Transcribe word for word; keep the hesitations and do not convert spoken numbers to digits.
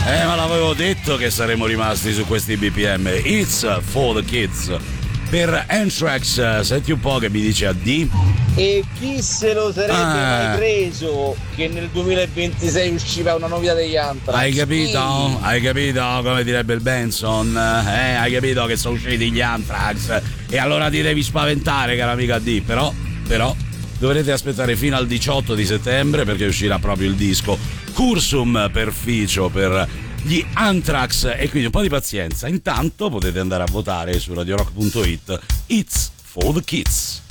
Eh, ma l'avevo detto che saremmo rimasti su questi B P M. It's for the kids. Per Anthrax, senti un po' che mi dice A D. E chi se lo sarebbe Ah. mai preso che nel duemilaventisei usciva una novità degli Anthrax? Hai capito? Sì. Hai capito come direbbe il Benson? Eh, hai capito che sono usciti gli Anthrax? E allora ti devi spaventare, cara amica D. Però, però, dovrete aspettare fino al diciotto di settembre perché uscirà proprio il disco Cursum Perficio per gli Anthrax, e quindi un po' di pazienza. Intanto potete andare a votare su radiorock punto it. It's for the kids.